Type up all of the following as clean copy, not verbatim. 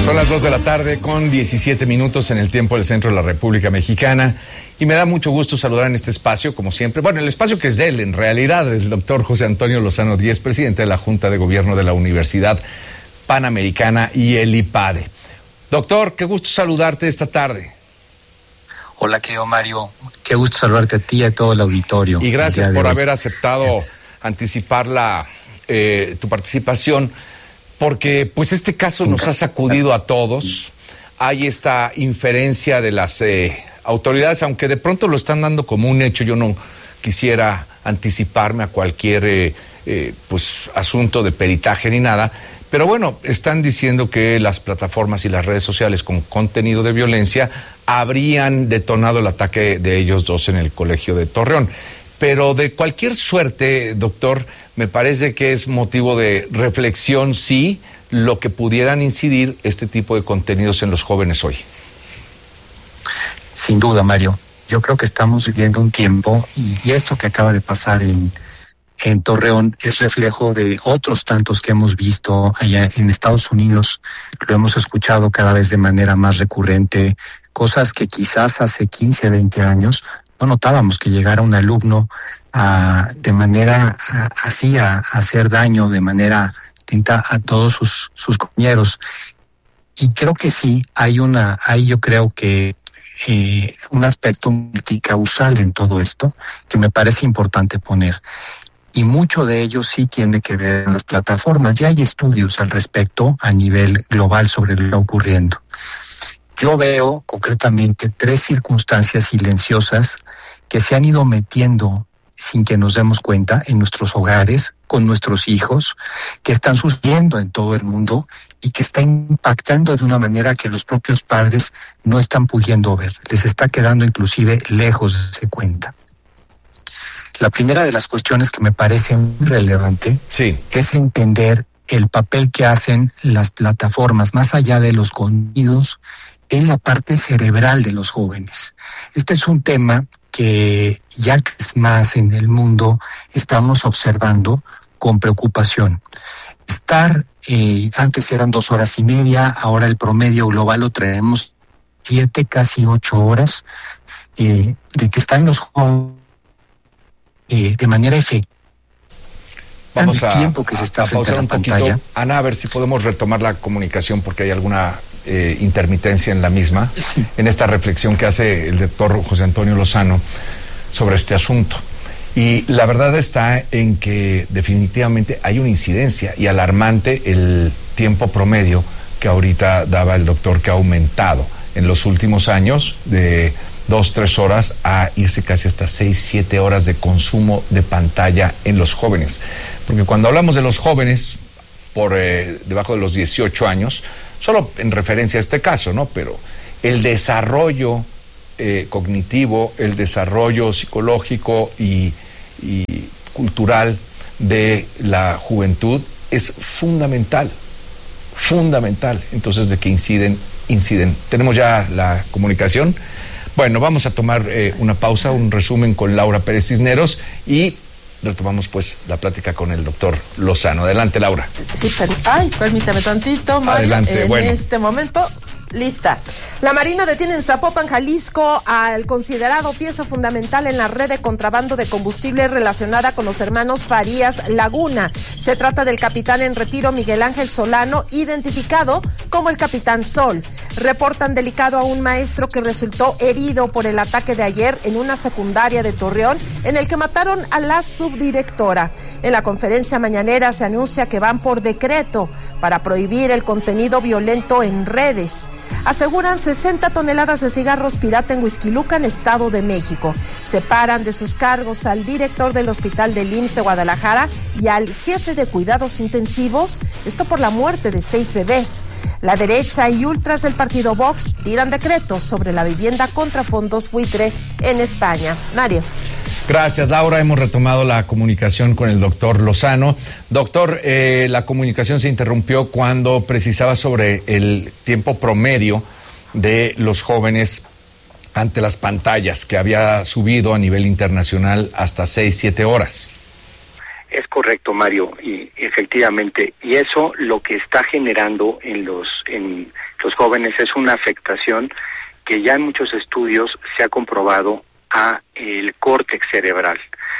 Son las 2 de la tarde con 17 minutos en el tiempo del centro de la República Mexicana y me da mucho gusto saludar en este espacio, como siempre. Bueno, el espacio que es de él, en realidad, el doctor José Antonio Lozano Díez, presidente de la Junta de Gobierno de la Universidad Panamericana y el IPADE. Doctor, qué gusto saludarte esta tarde. Hola, querido Mario. Qué gusto saludarte a ti y a todo el auditorio. Y gracias por haber aceptado anticipar tu participación, porque pues este caso nos ha sacudido a todos. Hay esta inferencia de las autoridades, aunque de pronto lo están dando como un hecho. Yo no quisiera anticiparme a cualquier asunto de peritaje ni nada, pero bueno, están diciendo que las plataformas y las redes sociales con contenido de violencia habrían detonado el ataque de ellos dos en el colegio de Torreón. Pero de cualquier suerte, doctor, me parece que es motivo de reflexión, sí, lo que pudieran incidir este tipo de contenidos en los jóvenes hoy. Sin duda, Mario. Yo creo que estamos viviendo un tiempo, y esto que acaba de pasar en Torreón es reflejo de otros tantos que hemos visto allá en Estados Unidos. Lo hemos escuchado cada vez de manera más recurrente, cosas que quizás hace 15, 20 años no notábamos, que llegara un alumno de manera así a hacer daño de manera distinta a todos sus compañeros. Y creo que sí, hay yo creo que un aspecto multicausal en todo esto que me parece importante poner. Y mucho de ello sí tiene que ver con las plataformas. Ya hay estudios al respecto a nivel global sobre lo que está ocurriendo. Yo veo concretamente 3 circunstancias silenciosas que se han ido metiendo sin que nos demos cuenta en nuestros hogares, con nuestros hijos, que están sucediendo en todo el mundo y que están impactando de una manera que los propios padres no están pudiendo ver. Les está quedando inclusive lejos de darse cuenta. La primera de las cuestiones que me parece muy relevante es entender el papel que hacen las plataformas, más allá de los contenidos, en la parte cerebral de los jóvenes. Este es un tema que ya que es más en el mundo, estamos observando con preocupación. Antes eran 2 horas y media, ahora el promedio global lo traemos 7, casi 8 horas, de que están los jóvenes de manera efectiva. Vamos a tiempo que se está frente a la pantalla. Ana, a ver si podemos retomar la comunicación porque hay alguna intermitencia en la misma, sí, en esta reflexión que hace el doctor José Antonio Lozano sobre este asunto. Y la verdad está en que definitivamente hay una incidencia y alarmante el tiempo promedio que ahorita daba el doctor, que ha aumentado en los últimos años de 2-3 horas a irse casi hasta 6-7 horas de consumo de pantalla en los jóvenes. Porque cuando hablamos de los jóvenes por debajo de los 18 años, solo en referencia a este caso, ¿no? Pero el desarrollo cognitivo, el desarrollo psicológico y cultural de la juventud es fundamental. Entonces, de que inciden. Tenemos ya la comunicación. Bueno, vamos a tomar una pausa, un resumen con Laura Pérez Cisneros y retomamos pues la plática con el doctor Lozano. Adelante, Laura. Sí, permítame tantito, Mario. Adelante, este momento, lista. La Marina detiene en Zapopan, Jalisco, al considerado pieza fundamental en la red de contrabando de combustible relacionada con los hermanos Farías Laguna. Se trata del capitán en retiro Miguel Ángel Solano, identificado como el Capitán Sol. Reportan delicado a un maestro que resultó herido por el ataque de ayer en una secundaria de Torreón, en el que mataron a la subdirectora. En la conferencia mañanera se anuncia que van por decreto para prohibir el contenido violento en redes. Aseguran 60 toneladas de cigarros pirata en Huixquilucan, Estado de México. Separan de sus cargos al director del Hospital del IMSS de Guadalajara y al jefe de cuidados intensivos, esto por la muerte de 6 bebés. La derecha y ultras del partido Vox tiran decretos sobre la vivienda contra fondos buitre en España. Mario. Gracias, Laura. Hemos retomado la comunicación con el doctor Lozano. Doctor, la comunicación se interrumpió cuando precisaba sobre el tiempo promedio de los jóvenes ante las pantallas, que había subido a nivel internacional hasta 6-7 horas. Es correcto, Mario, y efectivamente, y eso lo que está generando en los jóvenes es una afectación que ya en muchos estudios se ha comprobado a el córtex cerebral.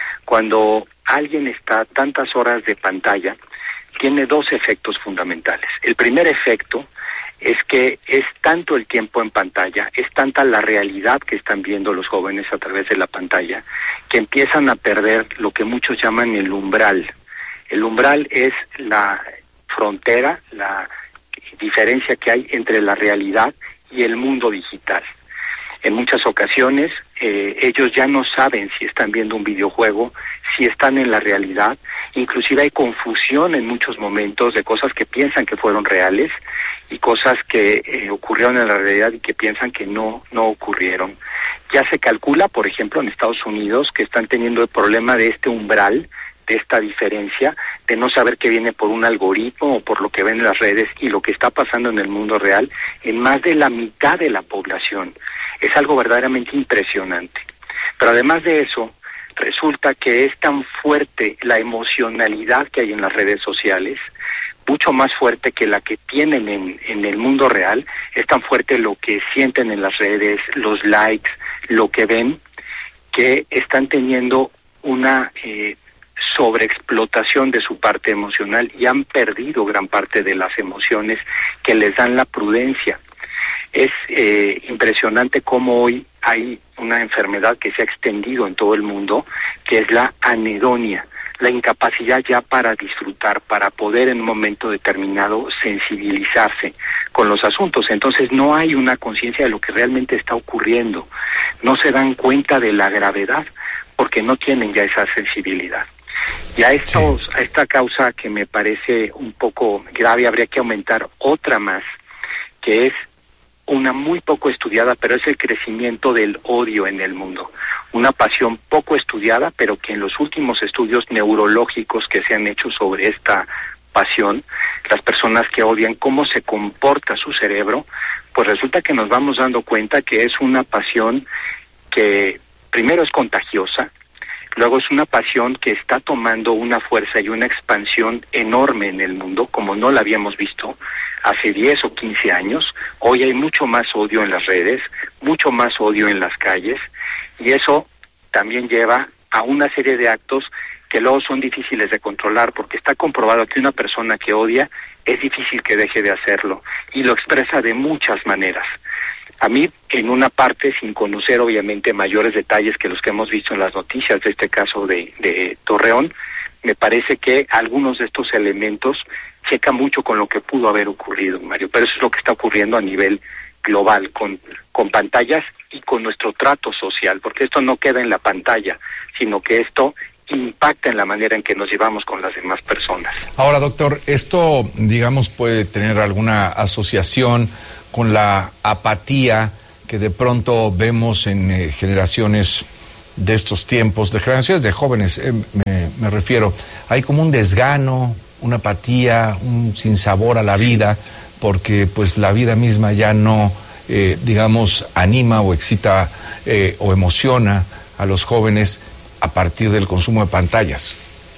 Cuando alguien está tantas horas de pantalla, tiene dos efectos fundamentales. El primer efecto es que es tanto el tiempo en pantalla, es tanta la realidad que están viendo los jóvenes a través de la pantalla, que empiezan a perder lo que muchos llaman el umbral. El umbral es la frontera, la diferencia que hay entre la realidad y el mundo digital. En muchas ocasiones ellos ya no saben si están viendo un videojuego, si están en la realidad. Inclusive hay confusión en muchos momentos de cosas que piensan que fueron reales y cosas que ocurrieron en la realidad y que piensan que no ocurrieron. Ya se calcula, por ejemplo, en Estados Unidos, que están teniendo el problema de este umbral, de esta diferencia, de no saber qué viene por un algoritmo o por lo que ven en las redes y lo que está pasando en el mundo real en más de la mitad de la población. Es algo verdaderamente impresionante. Pero además de eso, resulta que es tan fuerte la emocionalidad que hay en las redes sociales, mucho más fuerte que la que tienen en el mundo real, es tan fuerte lo que sienten en las redes, los likes, lo que ven, que están teniendo una sobreexplotación de su parte emocional y han perdido gran parte de las emociones que les dan la prudencia. Es impresionante cómo hoy hay una enfermedad que se ha extendido en todo el mundo, que es la anedonia, la incapacidad ya para disfrutar, para poder en un momento determinado sensibilizarse con los asuntos. Entonces no hay una conciencia de lo que realmente está ocurriendo, no se dan cuenta de la gravedad porque no tienen ya esa sensibilidad. Y a esta causa que me parece un poco grave habría que aumentar otra más, que es una muy poco estudiada, pero es el crecimiento del odio en el mundo. Una pasión poco estudiada, pero que en los últimos estudios neurológicos que se han hecho sobre esta pasión, las personas que odian, cómo se comporta su cerebro, pues resulta que nos vamos dando cuenta que es una pasión que primero es contagiosa, luego es una pasión que está tomando una fuerza y una expansión enorme en el mundo, como no la habíamos visto hace 10 o 15 años. Hoy hay mucho más odio en las redes, mucho más odio en las calles, y eso también lleva a una serie de actos que luego son difíciles de controlar, porque está comprobado que una persona que odia es difícil que deje de hacerlo, y lo expresa de muchas maneras. A mí, en una parte, sin conocer obviamente mayores detalles que los que hemos visto en las noticias de este caso de Torreón, me parece que algunos de estos elementos checan mucho con lo que pudo haber ocurrido, Mario. Pero eso es lo que está ocurriendo a nivel global, con pantallas y con nuestro trato social, porque esto no queda en la pantalla, sino que esto impacta en la manera en que nos llevamos con las demás personas. Ahora, doctor, esto, digamos, puede tener alguna asociación con la apatía que de pronto vemos en generaciones de estos tiempos, de generaciones de jóvenes, me refiero. Hay como un desgano, una apatía, un sinsabor a la vida, porque pues la vida misma ya no, digamos, anima o excita o emociona a los jóvenes a partir del consumo de pantallas.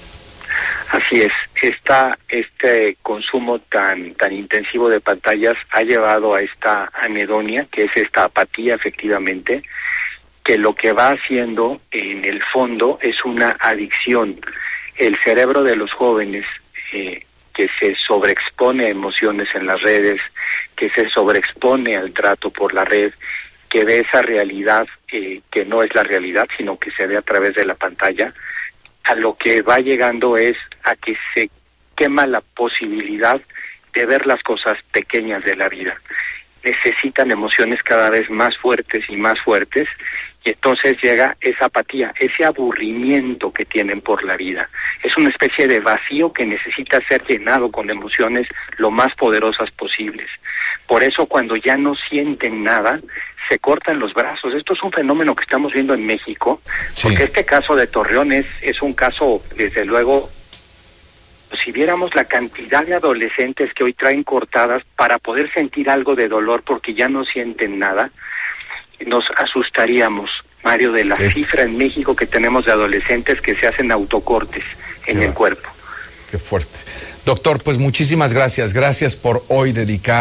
Así es. Este consumo tan intensivo de pantallas ha llevado a esta anedonia, que es esta apatía efectivamente, que lo que va haciendo en el fondo es una adicción. El cerebro de los jóvenes que se sobreexpone a emociones en las redes, que se sobreexpone al trato por la red, que ve esa realidad que no es la realidad, sino que se ve a través de la pantalla, a lo que va llegando es a que se quema la posibilidad de ver las cosas pequeñas de la vida. Necesitan emociones cada vez más fuertes y entonces llega esa apatía, ese aburrimiento que tienen por la vida. Es una especie de vacío que necesita ser llenado con emociones lo más poderosas posibles. Por eso cuando ya no sienten nada, se cortan los brazos. Esto es un fenómeno que estamos viendo en México, porque este caso de Torreón es un caso, desde luego, si viéramos la cantidad de adolescentes que hoy traen cortadas para poder sentir algo de dolor porque ya no sienten nada, nos asustaríamos, Mario, de la cifra en México que tenemos de adolescentes que se hacen autocortes en el cuerpo. Qué fuerte. Doctor, pues muchísimas gracias. Gracias por hoy dedicar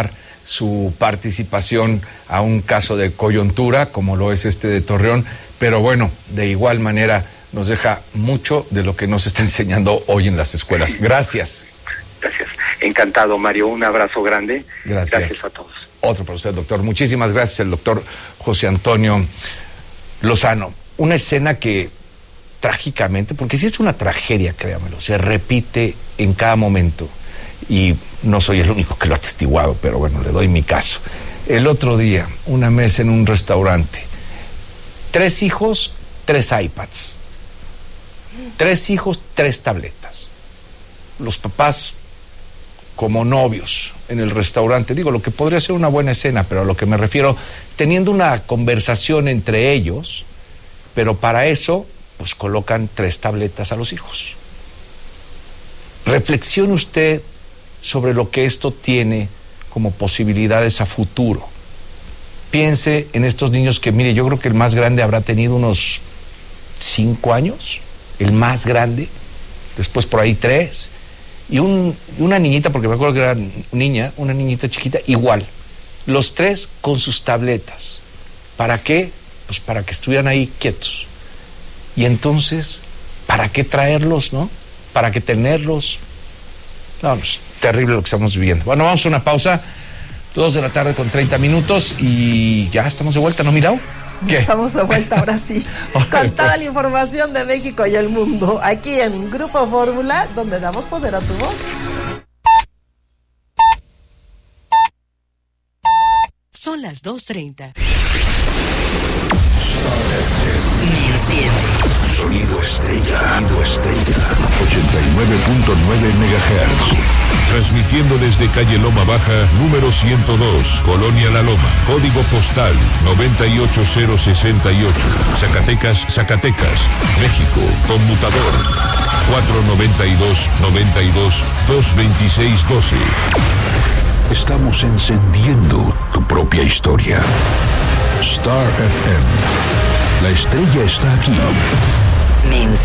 su participación a un caso de coyuntura, como lo es este de Torreón, pero bueno, de igual manera nos deja mucho de lo que nos está enseñando hoy en las escuelas. Gracias. Gracias. Encantado, Mario. Un abrazo grande. Gracias a todos. Otro para usted, doctor. Muchísimas gracias, el doctor José Antonio Lozano. Una escena que trágicamente, porque sí es una tragedia, créamelo, se repite en cada momento. Y no soy el único que lo ha atestiguado, pero bueno, le doy mi caso. El otro día, una mesa en un restaurante. 3 hijos, 3 iPads. 3 hijos, 3 tabletas. Los papás como novios en el restaurante. Digo, lo que podría ser una buena escena, pero a lo que me refiero, teniendo una conversación entre ellos, pero para eso, pues colocan 3 tabletas a los hijos. Reflexione usted sobre lo que esto tiene como posibilidades a futuro. Piense en estos niños que, mire, yo creo que el más grande habrá tenido unos 5 años, el más grande, después por ahí 3, y una niñita, porque me acuerdo que era niña, una niñita chiquita, igual, los 3 con sus tabletas. ¿Para qué? Pues para que estuvieran ahí quietos. Y entonces, ¿para qué traerlos, no? ¿Para qué tenerlos? No, es terrible lo que estamos viviendo. Bueno, vamos a una pausa, 2:30 p.m, y ya estamos de vuelta, ¿no, Mirao? ¿Qué? Estamos de vuelta ahora sí, con toda la información de México y el mundo, aquí en Grupo Fórmula, donde damos poder a tu voz. Son las 2:30. Sonido estrella. 89.9 MHz. Transmitiendo desde calle Loma Baja, número 102, Colonia La Loma. Código postal 98068. Zacatecas, México. Conmutador 492-92-226-12. Estamos encendiendo tu propia historia. Star FM. La estrella está aquí.